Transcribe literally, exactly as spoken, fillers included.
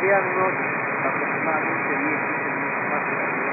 serían unos aproximadamente diez, quince minutos más de la ciudad.